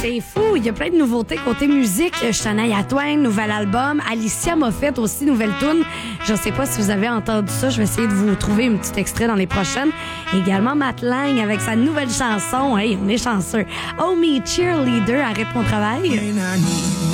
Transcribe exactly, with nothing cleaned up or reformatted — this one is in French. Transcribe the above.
C'est fou, il y a plein de nouveautés côté musique. Shania Twain, nouvel album. Alicia Moffett aussi, nouvelle tune. Je sais pas si vous avez entendu ça. Je vais essayer de vous trouver un petit extrait dans les prochaines. Également Matt Lang avec sa nouvelle chanson. Hey, on est chanceux. Oh Me Cheerleader, arrête mon travail.